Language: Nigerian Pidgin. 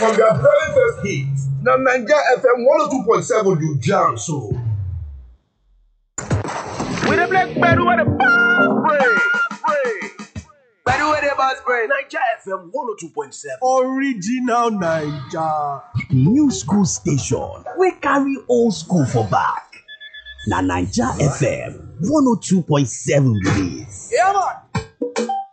from their very first hit. Now Naija FM 102.7 you jam so. We the black better with the boss spray. Better with the boss spray. Naija FM 102.7. Original Naija. New school station. We carry old school for back. Na Naija FM 102.7 release. Yeah, man.